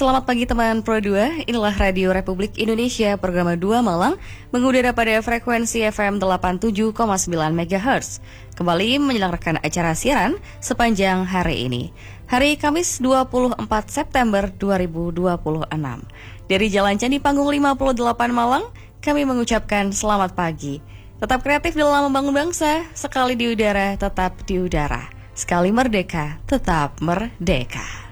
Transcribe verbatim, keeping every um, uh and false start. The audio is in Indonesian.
Selamat pagi teman Pro dua, inilah Radio Republik Indonesia program dua Malang mengudara pada frekuensi F M delapan puluh tujuh koma sembilan megahertz. Kembali menyelenggarakan acara siaran sepanjang hari ini. Hari Kamis dua puluh empat September dua ribu dua puluh enam. Dari Jalan Candi Panggung lima puluh delapan Malang, kami mengucapkan selamat pagi. Tetap kreatif dalam membangun bangsa, sekali di udara tetap di udara. Sekali merdeka, tetap merdeka.